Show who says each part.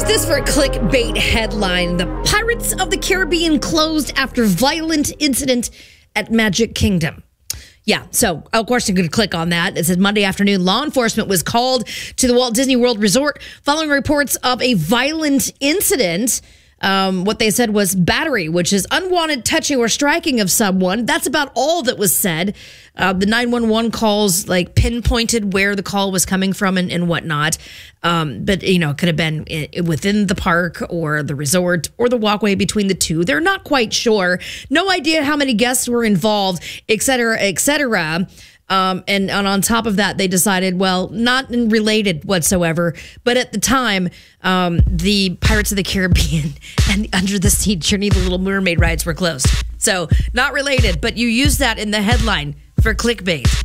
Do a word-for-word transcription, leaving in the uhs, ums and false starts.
Speaker 1: This for a clickbait headline. The Pirates of the Caribbean closed after violent incident at Magic Kingdom. Yeah, so of course you're going to click on that. It says Monday afternoon, law enforcement was called to the Walt Disney World Resort following reports of a violent incident. Um, what they said was battery, which is unwanted touching or striking of someone. That's about all that was said. Uh, the nine one one calls like pinpointed where the call was coming from and, and whatnot. Um, but, you know, it could have been within the park or the resort or the walkway between the two. They're not quite sure. No idea how many guests were involved, et cetera, et cetera. Um, and, and on top of that, they decided, well, not related whatsoever. But at the time, um, the Pirates of the Caribbean and the Under the Sea Journey, the Little Mermaid rides were closed. So not related, but you use that in the headline for clickbait.